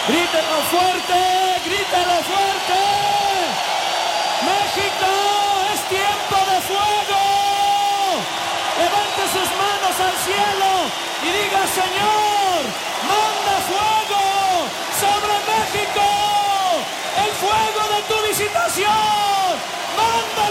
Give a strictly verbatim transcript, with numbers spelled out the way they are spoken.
Grítelo fuerte, grítelo fuerte. México, es tiempo de fuego. Levante sus manos al cielo y diga: Señor, manda fuego sobre México. El fuego de tu visitación. Manda